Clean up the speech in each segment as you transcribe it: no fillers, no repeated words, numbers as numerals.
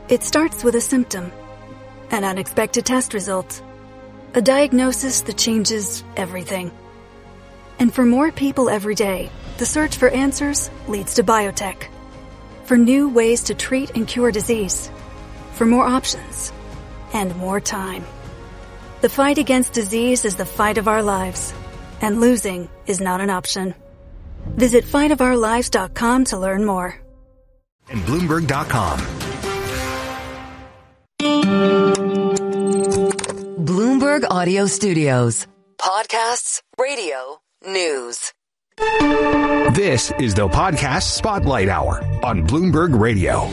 It starts with a symptom, an unexpected test result, a diagnosis that changes everything. And for more people every day, the search for answers leads to biotech. For new ways to treat and cure disease. For more options. And more time. The fight against disease is the fight of our lives. And losing is not an option. Visit fightofOurlives.com to learn more. And Bloomberg.com. Bloomberg Audio Studios. Podcasts, radio, news. This is the Podcast Spotlight Hour on Bloomberg Radio.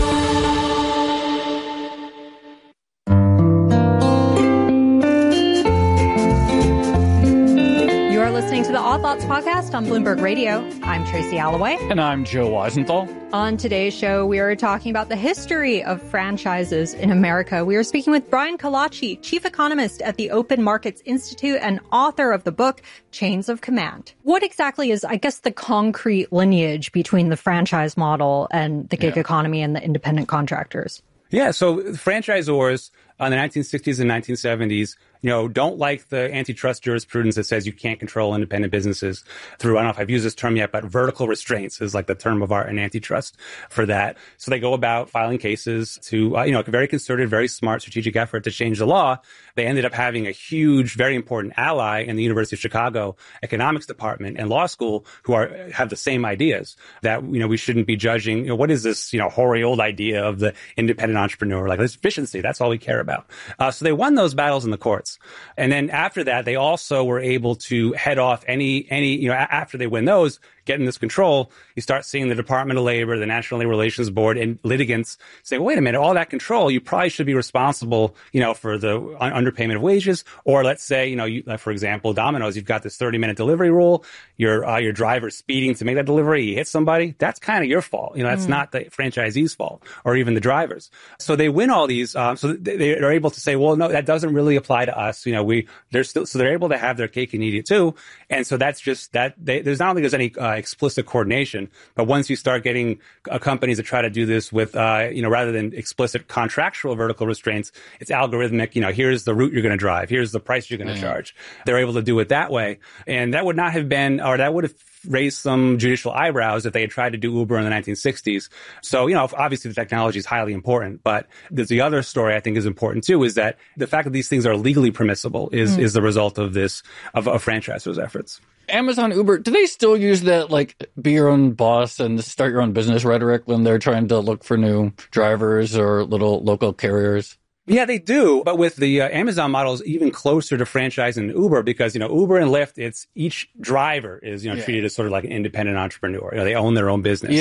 You are listening to the Odd Lots podcast on Bloomberg Radio. I'm Tracy Alloway. And I'm Joe Weisenthal. On today's show, we are talking about the history of franchises in America. We are speaking with Brian Kalachi, chief economist at the Open Markets Institute and author of the book, Chains of Command. What exactly is, I guess, the concrete lineage between the franchise model and the gig economy and the independent contractors? Yeah, so franchisors in the 1960s and 1970s, don't like the antitrust jurisprudence that says you can't control independent businesses through, I don't know if I've used this term yet, but vertical restraints is like the term of art in antitrust for that. So they go about filing cases to, a very concerted, very smart strategic effort to change the law. They ended up having a huge, very important ally in the University of Chicago economics department and law school who have the same ideas that, we shouldn't be judging, what is this, hoary old idea of the independent entrepreneur? Like, there's efficiency. That's all we care about. So they won those battles in the courts. And then after that, they also were able to head off any, after they win those, getting this control, you start seeing the Department of Labor, the National Labor Relations Board, and litigants say, well, wait a minute, all that control, you probably should be responsible, for the underpayment of wages. Or let's say, for example, Domino's, you've got this 30-minute delivery rule. Your driver's speeding to make that delivery. You hit somebody. That's kind of your fault. That's not the franchisee's fault or even the driver's. So they win all these. So they are able to say, well, no, that doesn't really apply to us. They're able to have their cake and eat it too. And so that's just that there's not only there's any explicit coordination, but once you start getting companies that try to do this with, rather than explicit contractual vertical restraints, it's algorithmic. Here's the route you're going to drive. Here's the price you're going to charge. They're able to do it that way. And that would not have been, or that would have raised some judicial eyebrows if they had tried to do Uber in the 1960s. So, obviously the technology is highly important, but there's the other story I think is important too, is that the fact that these things are legally permissible is the result of this, of franchisors' efforts. Amazon, Uber, do they still use that, be your own boss and start your own business rhetoric when they're trying to look for new drivers or little local carriers? Yeah, they do. But with the Amazon model is even closer to franchise than Uber because, Uber and Lyft, it's each driver is, treated as sort of like an independent entrepreneur. They own their own business.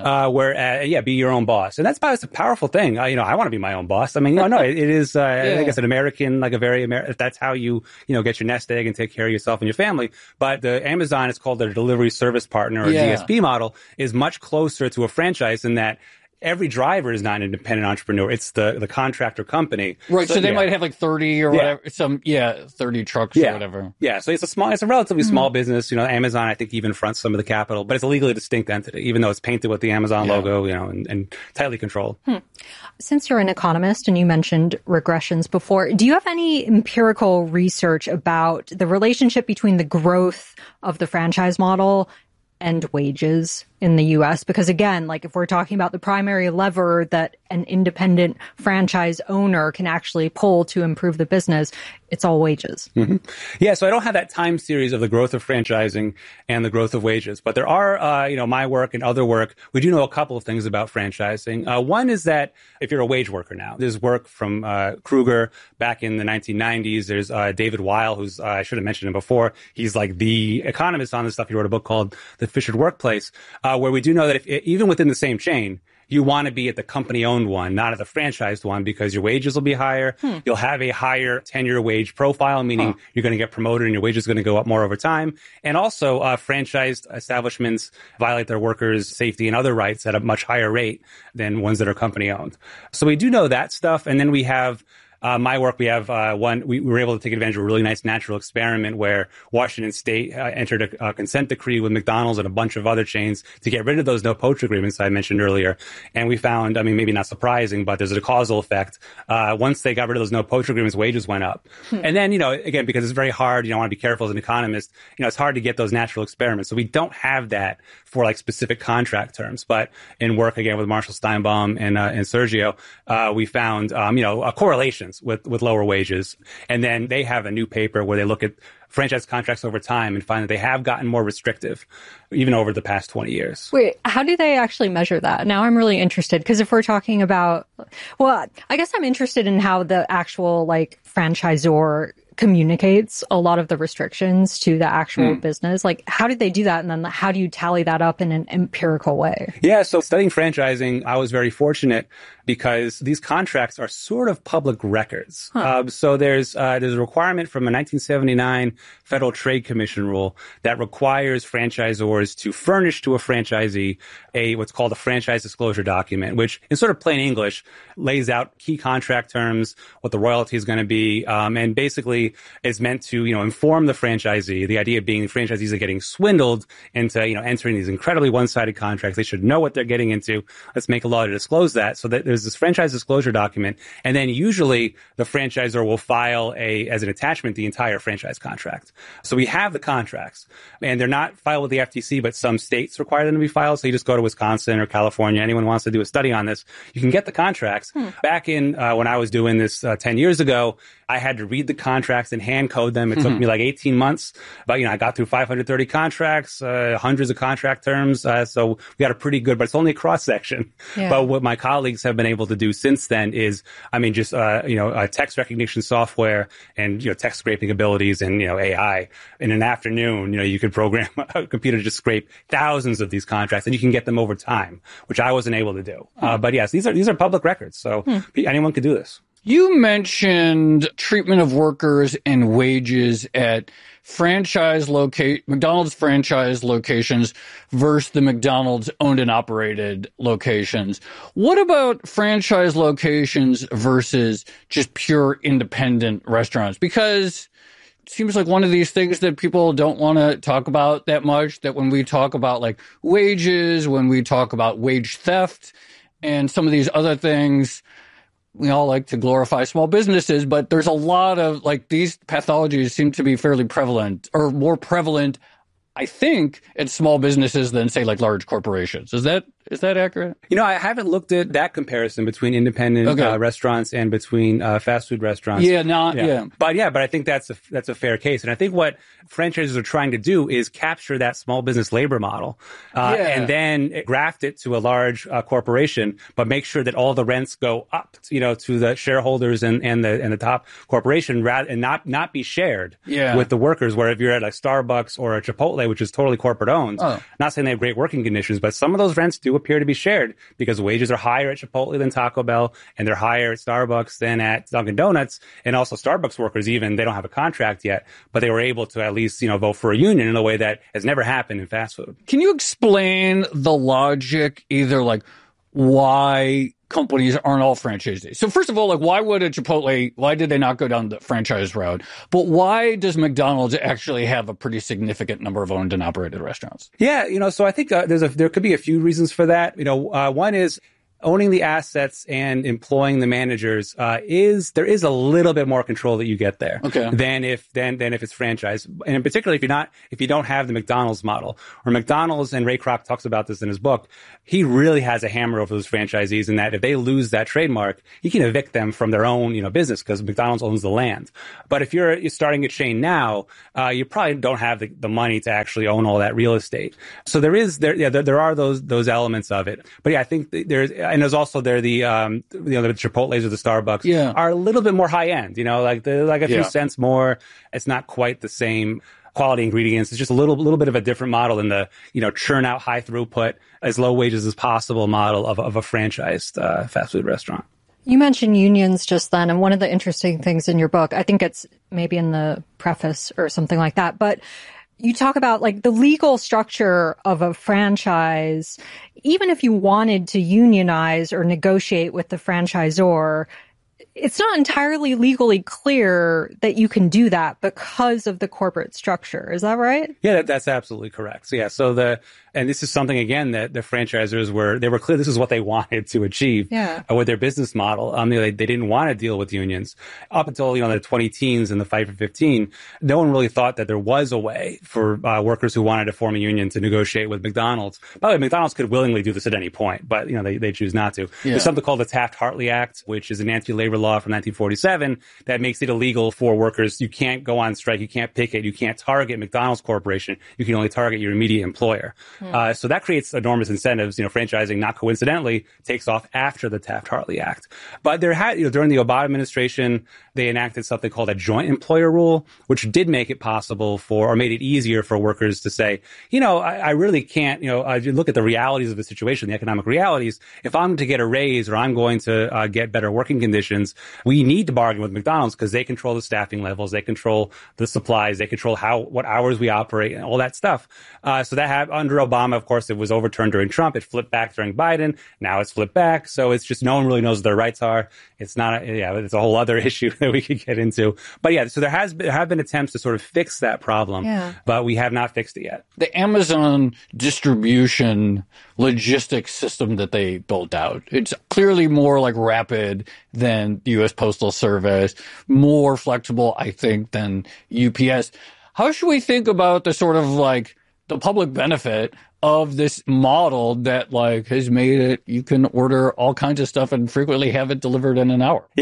Be your own boss. And it's a powerful thing. I want to be my own boss. I mean, it is, I guess an American, if that's how you, get your nest egg and take care of yourself and your family. But the Amazon, it's called their delivery service partner or DSP model is much closer to a franchise in that every driver is not an independent entrepreneur. It's the contractor company. Right. So they might have 30 or whatever, 30 trucks or whatever. Yeah. So it's a relatively small business. Amazon, I think, even fronts some of the capital, but it's a legally distinct entity, even though it's painted with the Amazon logo, and tightly controlled. Since you're an economist and you mentioned regressions before, do you have any empirical research about the relationship between the growth of the franchise model and wages in the U.S.? Because again, if we're talking about the primary lever that an independent franchise owner can actually pull to improve the business, it's all wages. Mm-hmm. Yeah, so I don't have that time series of the growth of franchising and the growth of wages, but there are, my work and other work, we do know a couple of things about franchising. One is that if you're a wage worker now, there's work from Kruger back in the 1990s. There's David Weil, who's, I should have mentioned him before. He's the economist on this stuff. He wrote a book called The Fissured Workplace, where we do know that if even within the same chain, you want to be at the company-owned one, not at the franchised one, because your wages will be higher. You'll have a higher tenure wage profile, meaning you're going to get promoted and your wages are going to go up more over time. And also, franchised establishments violate their workers' safety and other rights at a much higher rate than ones that are company-owned. So we do know that stuff. And then we have My work, we have we were able to take advantage of a really nice natural experiment where Washington State entered a consent decree with McDonald's and a bunch of other chains to get rid of those no-poach agreements I mentioned earlier. And we found, I mean, maybe not surprising, but there's a causal effect. Once they got rid of those no-poach agreements, wages went up. And then, again, because it's very hard, I want to be careful as an economist, it's hard to get those natural experiments. So we don't have that for like specific contract terms. But in work, again, with Marshall Steinbaum and Sergio, we found, correlations with lower wages. And then they have a new paper where they look at franchise contracts over time and find that they have gotten more restrictive even over the past 20 years. Wait, how do they actually measure that? Now I'm really interested because if we're talking about, well, I guess I'm interested in how the actual franchisor communicates a lot of the restrictions to the actual business. Like, how did they do that? And then how do you tally that up in an empirical way? Yeah, so studying franchising, I was very fortunate because these contracts are sort of public records. So there's a requirement from a 1979 Federal Trade Commission rule that requires franchisors to furnish to a franchisee what's called a franchise disclosure document, which in sort of plain English lays out key contract terms, what the royalty is going to be, and basically is meant to, inform the franchisee. The idea being franchisees are getting swindled into, entering these incredibly one-sided contracts. They should know what they're getting into. Let's make a law to disclose that. So that there's this franchise disclosure document. And then usually the franchisor will file as an attachment, the entire franchise contract. So we have the contracts and they're not filed with the FTC, but some states require them to be filed. So you just go to Wisconsin or California. Anyone wants to do a study on this, you can get the contracts. Back in, when I was doing this 10 years ago, I had to read the contracts and hand code them. It took me like 18 months, but I got through 530 contracts, hundreds of contract terms. So we got a pretty good, but it's only a cross section. Yeah. But what my colleagues have been able to do since then is, just text recognition software and text scraping abilities and AI. In an afternoon, you could program a computer to just scrape thousands of these contracts, and you can get them over time, which I wasn't able to do. But yes, these are public records, so anyone could do this. You mentioned treatment of workers and wages at McDonald's franchise locations versus the McDonald's owned and operated locations. What about franchise locations versus just pure independent restaurants? Because it seems like one of these things that people don't want to talk about that much, that when we talk about wages, when we talk about wage theft and some of these other things, we all like to glorify small businesses, but there's a lot of these pathologies seem to be fairly prevalent, or more prevalent, I think, at small businesses than say large corporations. Is that accurate? I haven't looked at that comparison between independent restaurants and between fast food restaurants. But I think that's a fair case. And I think what franchises are trying to do is capture that small business labor model and then graft it to a large corporation, but make sure that all the rents go up, to the shareholders and the top corporation, and not be shared with the workers. Where if you're at a Starbucks or a Chipotle, which is totally corporate owned, not saying they have great working conditions, but some of those rents do appear to be shared because wages are higher at Chipotle than Taco Bell, and they're higher at Starbucks than at Dunkin' Donuts. And also Starbucks workers, even, they don't have a contract yet, but they were able to at least, vote for a union in a way that has never happened in fast food. Can you explain the logic, either why companies aren't all franchisees? So first of all, why would a Chipotle, why did they not go down the franchise route? But why does McDonald's actually have a pretty significant number of owned and operated restaurants? Yeah, so I think there could be a few reasons for that. One is owning the assets and employing the managers there is a little bit more control that you get there than if it's franchise. And in particular, if you don't have the McDonald's model, or McDonald's, and Ray Kroc talks about this in his book, he really has a hammer over those franchisees in that if they lose that trademark, he can evict them from their own business because McDonald's owns the land. But if you're starting a chain now, you probably don't have the money to actually own all that real estate. So there are those elements of it. But I think there's also the Chipotles or the Starbucks are a little bit more high end, they're a few cents more. It's not quite the same quality ingredients. It's just a little bit of a different model than the, churn out high throughput, as low wages as possible model of a franchised fast food restaurant. You mentioned unions just then, and one of the interesting things in your book, I think it's maybe in the preface or something like that, but you talk about the legal structure of a franchise. Even if you wanted to unionize or negotiate with the franchisor, it's not entirely legally clear that you can do that because of the corporate structure. Is that right? Yeah, that's absolutely correct. So and this is something, again, that the franchisors they were clear this is what they wanted to achieve with their business model. They didn't want to deal with unions. Up until, the 20-teens and the Fight for 15, no one really thought that there was a way for workers who wanted to form a union to negotiate with McDonald's. By the way, McDonald's could willingly do this at any point, but, they choose not to. Yeah. There's something called the Taft-Hartley Act, which is an anti-labor law from 1947 that makes it illegal for workers. You can't go on strike. You can't picket. You can't target McDonald's Corporation. You can only target your immediate employer. So that creates enormous incentives. Franchising, not coincidentally, takes off after the Taft-Hartley Act. But there had, during the Obama administration, they enacted something called a joint employer rule, which did make it possible or made it easier for workers to say, I really can't, you look at the realities of the situation, the economic realities. If I'm to get a raise or I'm going to get better working conditions, we need to bargain with McDonald's because they control the staffing levels, they control the supplies, they control what hours we operate and all that stuff. So that under Obama, of course, it was overturned during Trump. It flipped back during Biden. Now it's flipped back. So it's just no one really knows what their rights are. It's not, it's a whole other issue that we could get into. But so there have been attempts to sort of fix that problem, but we have not fixed it yet. The Amazon distribution logistics system that they built out, it's clearly more like rapid than the U.S. Postal Service, more flexible, I think, than UPS. How should we think about the sort of the public benefit of this model that has made it you can order all kinds of stuff and frequently have it delivered in an hour?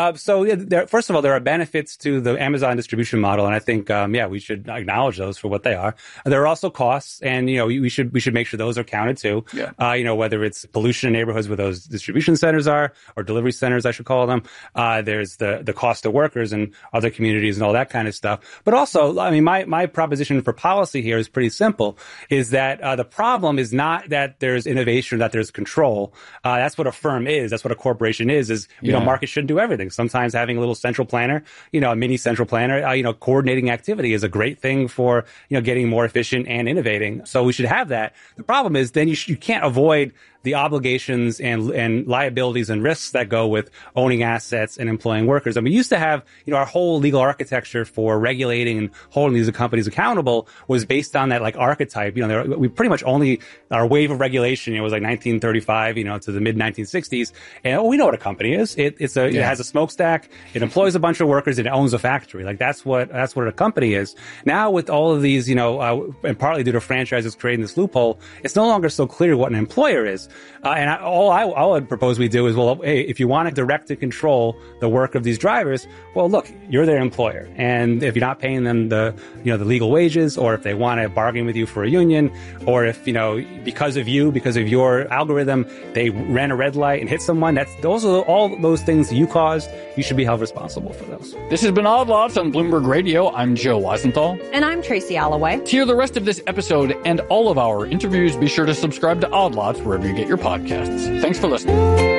First of all, there are benefits to the Amazon distribution model, and I think we should acknowledge those for what they are. There are also costs, and we should make sure those are counted too. Whether it's pollution in neighborhoods where those distribution centers are, or delivery centers, I should call them. There's the cost to workers and other communities and all that kind of stuff. But also, my proposition for policy here is pretty simple: is that the problem is not that there's innovation, that there's control. That's what a firm is. That's what a corporation is, market shouldn't do everything. Sometimes having a little central planner, a mini central planner, coordinating activity is a great thing for, getting more efficient and innovating. So we should have that. The problem is then you can't avoid the obligations and liabilities and risks that go with owning assets and employing workers. We used to have, our whole legal architecture for regulating and holding these companies accountable was based on that archetype. We pretty much only, our wave of regulation, was 1935, to the mid 1960s. And we know what a company is. It has a smokestack. It employs a bunch of workers and it owns a factory. That's what a company is. Now with all of these, and partly due to franchises creating this loophole, it's no longer so clear what an employer is. All I would propose we do is, hey, if you want to direct and control the work of these drivers, look, you're their employer. And if you're not paying them the legal wages, or if they want to bargain with you for a union, or if, because of your algorithm, they ran a red light and hit someone, those are all those things you caused. You should be held responsible for those. This has been Odd Lots on Bloomberg Radio. I'm Joe Weisenthal. And I'm Tracy Alloway. To hear the rest of this episode and all of our interviews, be sure to subscribe to Odd Lots wherever you get your podcasts. Thanks for listening.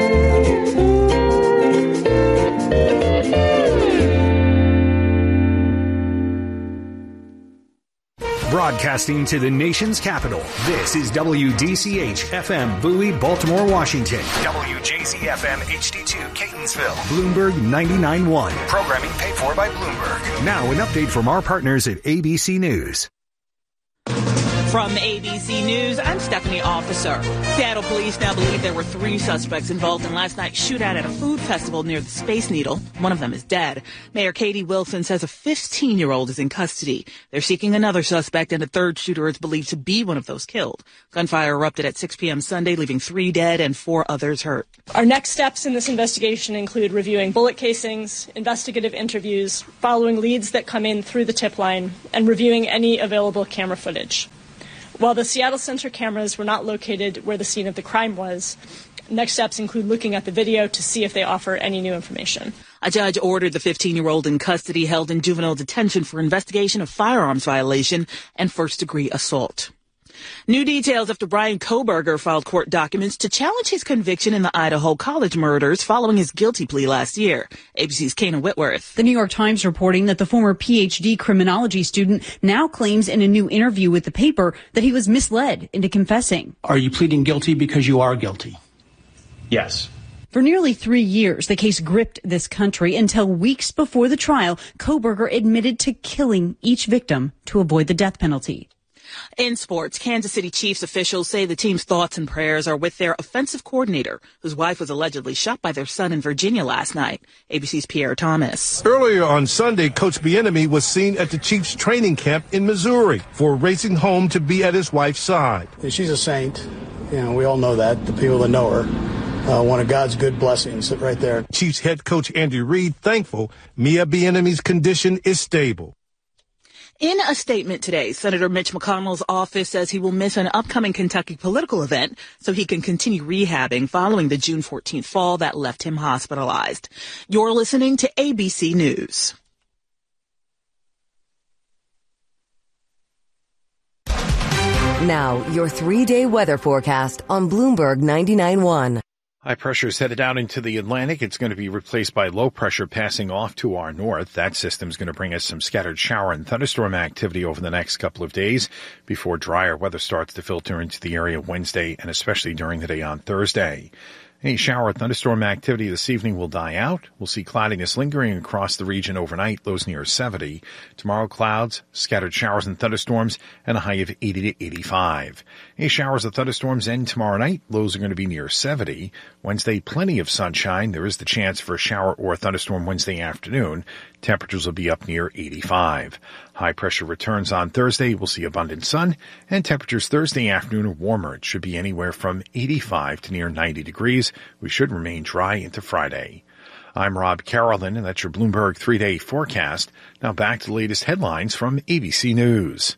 Broadcasting to the nation's capital, this is WDCH-FM Bowie, Baltimore, Washington. WJZ-FM HD2 Catonsville. Bloomberg 99.1. Programming paid for by Bloomberg. Now an update from our partners at ABC News. From ABC News, I'm Stephanie Officer. Seattle police now believe there were 3 suspects involved in last night's shootout at a food festival near the Space Needle. One of them is dead. Mayor Katie Wilson says a 15-year-old is in custody. They're seeking another suspect, and a third shooter is believed to be one of those killed. Gunfire erupted at 6 p.m. Sunday, leaving 3 dead and 4 others hurt. Our next steps in this investigation include reviewing bullet casings, investigative interviews, following leads that come in through the tip line, and reviewing any available camera footage. While the Seattle Center cameras were not located where the scene of the crime was, next steps include looking at the video to see if they offer any new information. A judge ordered the 15-year-old in custody, held in juvenile detention for investigation of firearms violation and first-degree assault. New details after Brian Kohberger filed court documents to challenge his conviction in the Idaho College murders following his guilty plea last year. ABC's Kana Whitworth. The New York Times reporting that the former PhD criminology student now claims in a new interview with the paper that he was misled into confessing. Are you pleading guilty because you are guilty? Yes. For nearly 3 years, the case gripped this country until weeks before the trial, Kohberger admitted to killing each victim to avoid the death penalty. In sports, Kansas City Chiefs officials say the team's thoughts and prayers are with their offensive coordinator, whose wife was allegedly shot by their son in Virginia last night. ABC's Pierre Thomas. Earlier on Sunday, Coach Bieniemy was seen at the Chiefs training camp in Missouri for racing home to be at his wife's side. She's a saint. You know, we all know that, the people that know her. One of God's good blessings right there. Chiefs head coach Andy Reid thankful Mia Bieniemy's condition is stable. In a statement today, Senator Mitch McConnell's office says he will miss an upcoming Kentucky political event so he can continue rehabbing following the June 14th fall that left him hospitalized. You're listening to ABC News. Now, your 3-day weather forecast on Bloomberg 99.1. High pressure is headed out into the Atlantic. It's going to be replaced by low pressure passing off to our north. That system is going to bring us some scattered shower and thunderstorm activity over the next couple of days before drier weather starts to filter into the area Wednesday and especially during the day on Thursday. Any shower or thunderstorm activity this evening will die out. We'll see cloudiness lingering across the region overnight, lows near 70. Tomorrow, clouds, scattered showers and thunderstorms, and a high of 80 to 85. Any showers or thunderstorms end tomorrow night. Lows are going to be near 70. Wednesday, plenty of sunshine. There is the chance for a shower or a thunderstorm Wednesday afternoon. Temperatures will be up near 85. High pressure returns on Thursday. We'll see abundant sun, and temperatures Thursday afternoon are warmer. It should be anywhere from 85 to near 90 degrees. We should remain dry into Friday. I'm Rob Carolyn, and that's your Bloomberg 3-day forecast. Now back to the latest headlines from ABC News.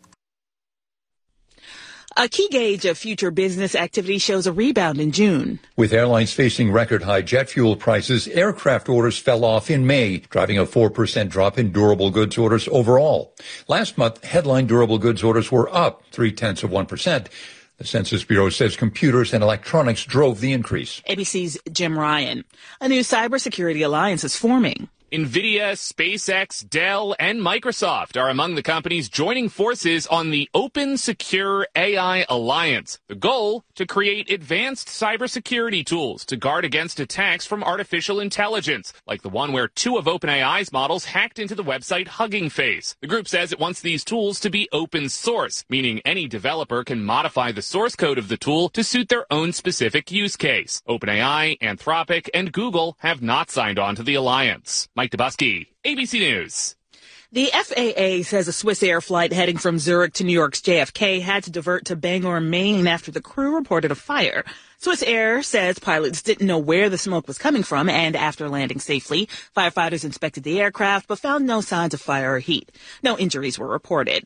A key gauge of future business activity shows a rebound in June. With airlines facing record-high jet fuel prices, aircraft orders fell off in May, driving a 4% drop in durable goods orders overall. Last month, headline durable goods orders were up 0.3%. The Census Bureau says computers and electronics drove the increase. ABC's Jim Ryan. A new cybersecurity alliance is forming. NVIDIA, SpaceX, Dell, and Microsoft are among the companies joining forces on the Open Secure AI Alliance. The goal, to create advanced cybersecurity tools to guard against attacks from artificial intelligence, like the one where 2 of OpenAI's models hacked into the website Hugging Face. The group says it wants these tools to be open source, meaning any developer can modify the source code of the tool to suit their own specific use case. OpenAI, Anthropic, and Google have not signed on to the alliance. Mike Dubusky, ABC News. The FAA says a Swiss Air flight heading from Zurich to New York's JFK had to divert to Bangor, Maine after the crew reported a fire. Swiss Air says pilots didn't know where the smoke was coming from, and after landing safely, firefighters inspected the aircraft but found no signs of fire or heat. No injuries were reported.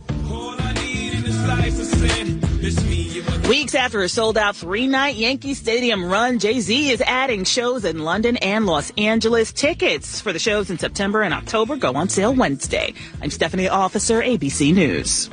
Weeks after a sold-out 3-night Yankee Stadium run, Jay-Z is adding shows in London and Los Angeles. Tickets for the shows in September and October go on sale Wednesday. I'm Stephanie Officer, ABC News.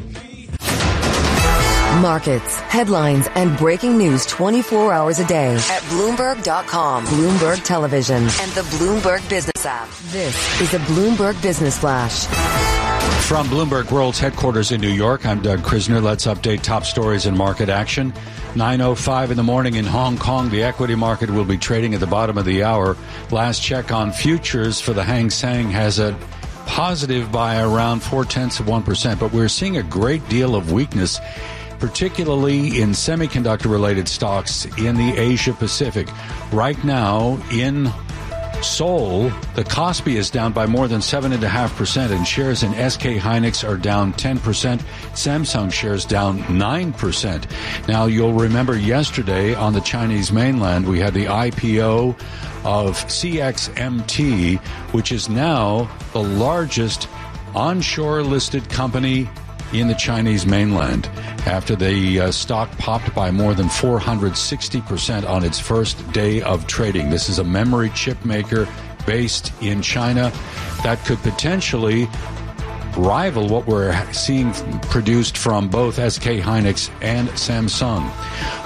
Markets, headlines, and breaking news 24 hours a day at Bloomberg.com, Bloomberg Television, and the Bloomberg Business app. This is a Bloomberg Business Flash. From Bloomberg World's headquarters in New York, I'm Doug Krisner. Let's update top stories and market action. 9:05 in the morning in Hong Kong. The equity market will be trading at the bottom of the hour. Last check on futures for the Hang Seng has a positive by around 0.4%, but we're seeing a great deal of weakness, particularly in semiconductor-related stocks in the Asia Pacific. Right now, in Seoul, the Kospi is down by more than 7.5%, and shares in SK Hynix are down 10%. Samsung shares down 9%. Now, you'll remember yesterday on the Chinese mainland, we had the IPO of CXMT, which is now the largest onshore listed company in the Chinese mainland, after the stock popped by more than 460% on its first day of trading. This is a memory chip maker based in China that could potentially rival what we're seeing produced from both SK Hynix and Samsung.